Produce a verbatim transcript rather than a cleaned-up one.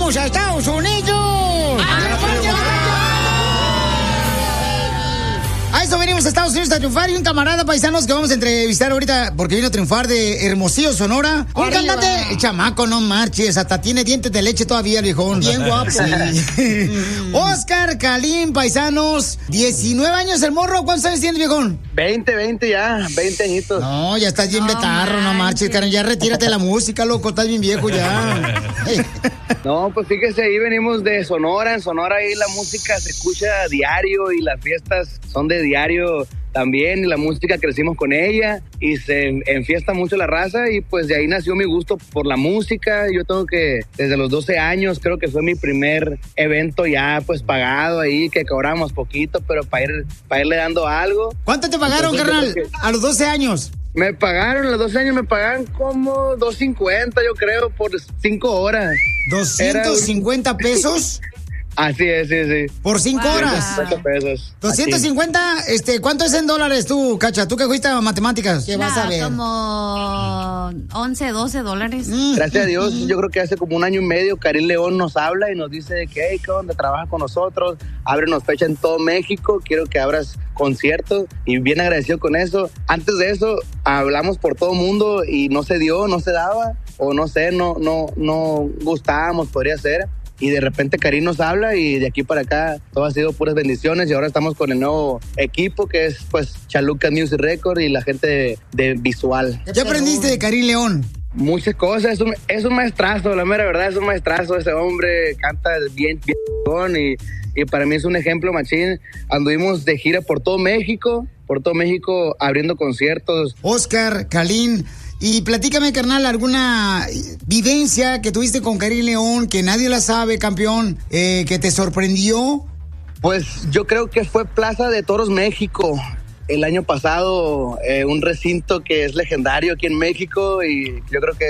vamos a Estados Unidos. A eso venimos a Estados Unidos a triunfar. Y un camarada paisanos que vamos a entrevistar ahorita porque vino a triunfar de Hermosillo, Sonora. Un Arriba. cantante, el chamaco, no marches, hasta tiene dientes de leche todavía, el viejón. Bien guapo. Sí. Oscar Kalin, paisanos, diecinueve años el morro. ¿Cuántos años tiene, viejón? veinte, veinte ya, veinte añitos. No, ya estás bien No betarro, no marches, Karen. Ya retírate de la música, loco, estás bien viejo ya. No, pues fíjese, ahí venimos de Sonora. En Sonora ahí la música se escucha a diario y las fiestas son de diario también. Y la música crecimos con ella y se enfiesta mucho la raza y pues de ahí nació mi gusto por la música. Yo tengo que, desde los doce años, creo que fue mi primer evento ya pues pagado ahí, que cobramos poquito, pero para ir, para irle dando algo. ¿Cuánto te pagaron, Entonces, carnal, creo que- a los doce años? Me pagaron, a los doce años me pagaban como dos cincuenta, yo creo, por cinco horas. ¿doscientos cincuenta pesos? Así es, sí, sí. ¿Por cinco Wow. horas? ciento cincuenta pesos. doscientos cincuenta, este, ¿cuánto es en dólares tú, Cacha? ¿Tú que fuiste a matemáticas? ¿Qué vas Nah, a ver? como once, doce dólares. Mm. Gracias a Dios, yo creo que hace como un año y medio Karim León nos habla y nos dice de que, hey, ¿qué onda? Trabaja con nosotros, ábrenos fecha en todo México, quiero que abras conciertos y bien agradecido con eso. Antes de eso, hablamos por todo mundo y no se dio, no se daba, o no sé, no, no, no gustábamos, podría ser. Y de repente Karim nos habla y de aquí para acá todo ha sido puras bendiciones y ahora estamos con el nuevo equipo que es pues Chaluca Music Record y la gente de, de visual. ¿Qué aprendiste de Karim León? Muchas cosas, es un, es un maestrazo, la mera verdad es un maestrazo, ese hombre canta bien, bien chingón y, y para mí es un ejemplo machín. Anduvimos de gira por todo México, por todo México abriendo conciertos. Oscar Kalin. Y platícame, carnal, alguna vivencia que tuviste con Karim León que nadie la sabe, campeón, eh, que te sorprendió. Pues yo creo que fue Plaza de Toros México el año pasado, eh, un recinto que es legendario aquí en México y yo creo que